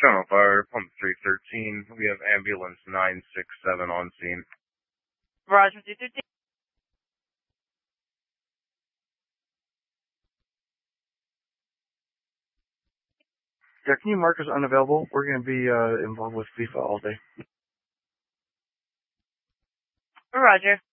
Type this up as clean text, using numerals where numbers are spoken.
Channel Fire, Pump 313. We have Ambulance 967 on scene. Roger, 313. Yeah, can you mark us unavailable? We're going to be involved with FIFA all day. Roger.